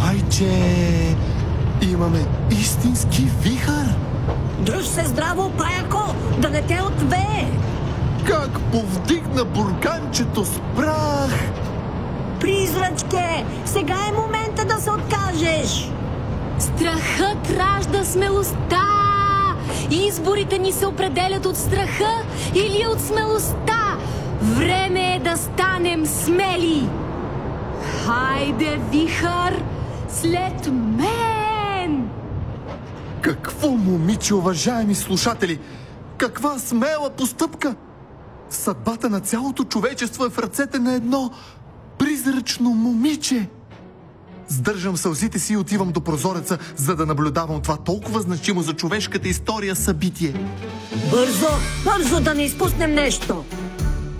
Майче, имаме истински вихър. Дръж се здраво, паяко, да не те отвее. Как повдигна бурканчето с прах. Призрачке, сега е момента да се откажеш. Страхът ражда смелостта. Изборите ни се определят от страха или от смелостта. Време е да станем смели. Хайде, вихър, след мен! Какво момиче, уважаеми слушатели! Каква смела постъпка! Съдбата на цялото човечество е в ръцете на едно призрачно момиче. Сдържам сълзите си и отивам до прозореца, за да наблюдавам това толкова значимо за човешката история събитие. Бързо, бързо да не изпуснем нещо.